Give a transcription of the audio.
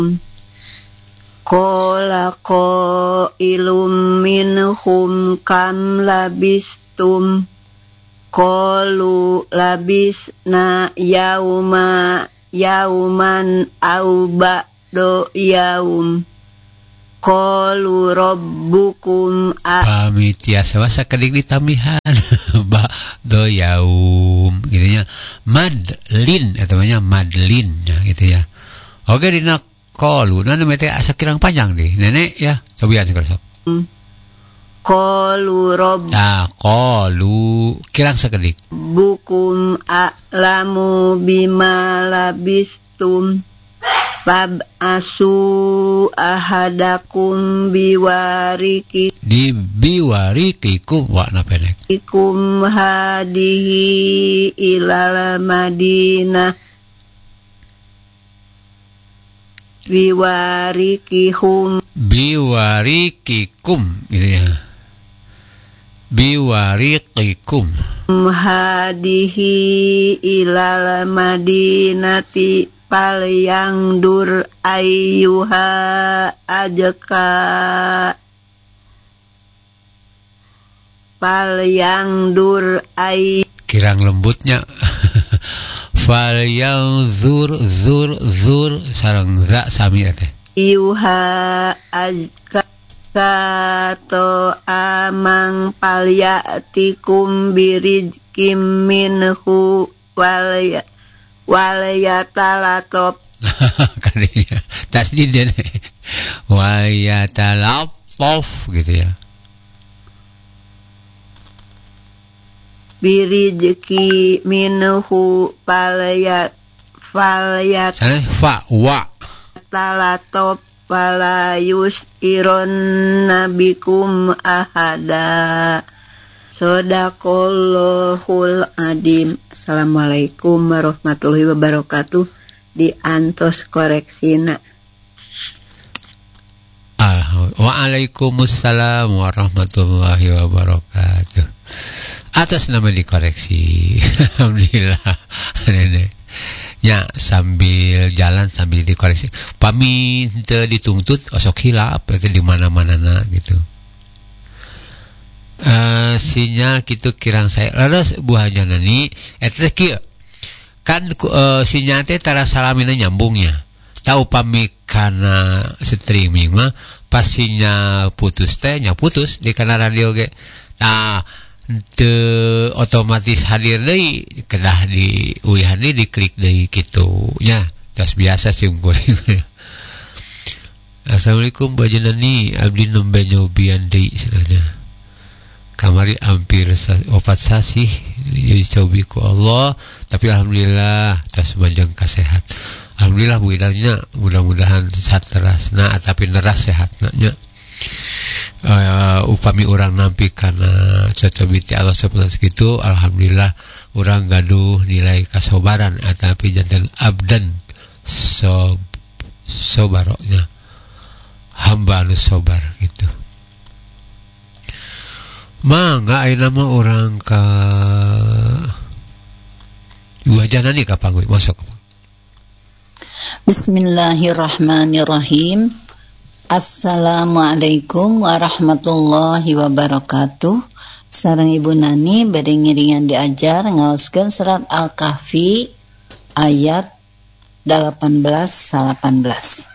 Qala qailum minhum kam labistum qalu labisna yauman au ba'da yaum qalu rabbukum pamitiasa wasa kedik ditamihan ba'da yaum gitu nya madlin eta namanya madlin ya gitu ya. Oke dina qalu nana mete asa kirang panjang deh nenek ya cobian sekali sok. Qalu qalu kirang sakedik bukum a'lamu bima labistum fab'asu ahadakum biwarikikum wakna pendek ikum hadihi ilal madinah biwarikikum gitu ya. Biwariqikum hadihi ilal madinati palyangdur ayyuha ajka palyangdur kirang lembutnya falyanzur zur sareng za sami teh yuha ajka kato amang palyatikum birizkim minhu walayatalatop kadinya tasdid deh walayatalatop gitu ya birizki minhu falyat sana fa wa talatop wala yusirun nabikum ahada. Sodaqallahul adim. Assalamualaikum warahmatullahi wabarakatuh. Diantos koreksina. Waalaikumsalam warahmatullahi wabarakatuh. Atas nama dikoreksi. Alhamdulillah. Nenek. Ya sambil jalan sambil dikoreksi pami teu ditungtut osok hilap itu di mana-mana gitu. Sinyal kitu kirang saya laras buah janani eta kieu kan sinyal teh tara salamina nyambungnya tahu pami kana streaming mah pas sinyal putus teh nya putus di kana radio ge tah teu otomatis hadir deui kedah di uyah deui diklik deui kitu nya tas biasa sih kuring. Assalamualaikum bajenani abdi nembe nyobian deui cenah kamari hampir 4 sasi dicobi ku Allah tapi alhamdulillah tas banjang kasehat alhamdulillah buidarnya mudah-mudahan saterasna tapi neras sehatna nya. Upami orang nampi karena cocobiti Allah seperti itu alhamdulillah orang gaduh nilai kasobaran tapi jantan abdan sobaroknya hamba anu sobar gitu mangga ayeuna mah orang ka wajana nih ka panggoy masuk. Bismillahirrahmanirrahim. Assalamualaikum warahmatullahi wabarakatuh. Sareng Ibu Nani bade ngiringan diajar ngaoskeun surat Al-Kahfi ayat 18-18.